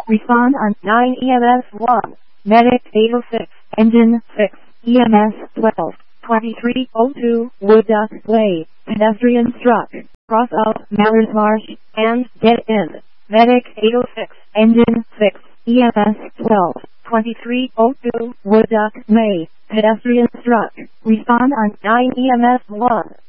Respond on 9 EMS 1. Medic 806. Engine 6. EMS 12. 2302. Wood Duck Way. Pedestrian struck. Cross up Mallards Marsh and get in. Medic 806. Engine 6. EMS 12. 2302. Wood Duck Way. Pedestrian struck. Respond on 9 EMS 1.